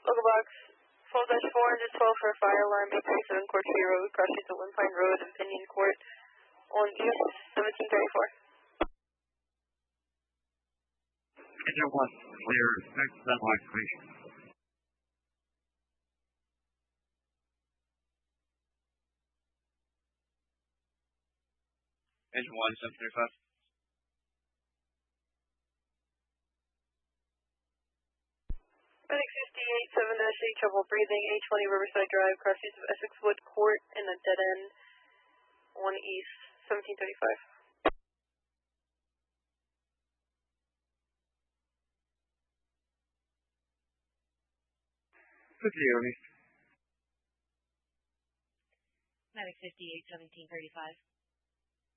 Local box 12-412 for a fire alarm, 837 Court Tree Road, crossing to Wimpine Road and Pinion Court on East 1734. Engine 1, clear, next sunlight, please. Engine 1, 735. Medic 58, 7-8, trouble breathing, 820 Riverside Drive, crossings of Essex Wood Court in a dead end, 1 East, 1735. 50 East. Medic 58, 1735.